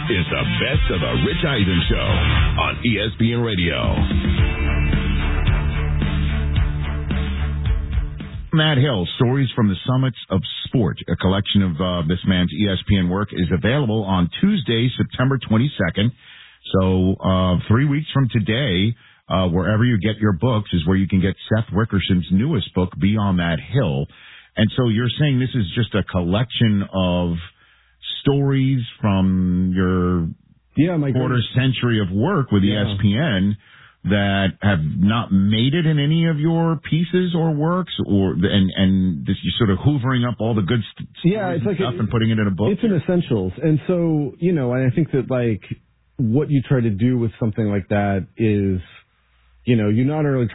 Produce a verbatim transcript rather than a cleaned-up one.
is the best of the Rich Eisen Show on E S P N Radio. Matt Hill, Stories from the Summits of Sport. A collection of uh, this man's E S P N work is available on Tuesday, September twenty-second. So uh, three weeks from today, uh, wherever you get your books is where you can get Seth Wickerson's newest book, Beyond That Hill. And so you're saying this is just a collection of stories from your yeah, my quarter great. century of work with yeah. E S P N that have not made it in any of your pieces or works, or and and this, you're sort of hoovering up all the good st- yeah, it's and like stuff a, and putting it in a book? It's an essentials. And so, you know, I think that, like, what you try to do with something like that is, you know, you not only try